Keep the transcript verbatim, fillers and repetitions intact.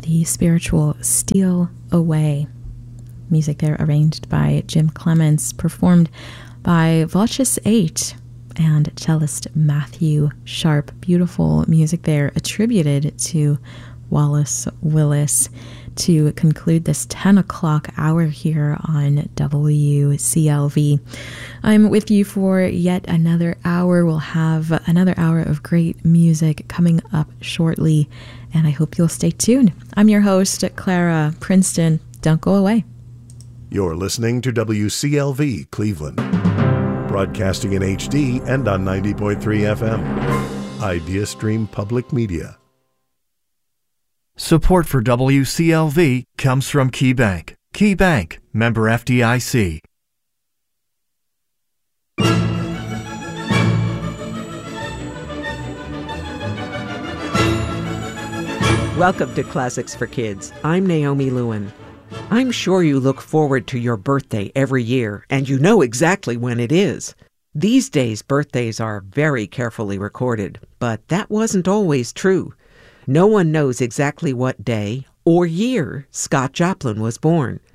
the spiritual Steal Away. Music there arranged by Jim Clements, performed by Voces eight and cellist Matthew Sharp. Beautiful music there attributed to Wallace Willis to conclude this ten o'clock hour here on W C L V. I'm with you for yet another hour. We'll have another hour of great music coming up shortly, and I hope you'll stay tuned. I'm your host, Clara Princeton. Don't go away. You're listening to W C L V Cleveland, broadcasting in H D and on ninety point three F M. IdeaStream Public Media. Support for W C L V comes from KeyBank. KeyBank, member F D I C. Welcome to Classics for Kids. I'm Naomi Lewin. I'm sure you look forward to your birthday every year, and you know exactly when it is. These days, birthdays are very carefully recorded, but that wasn't always true. No one knows exactly what day or year Scott Joplin was born.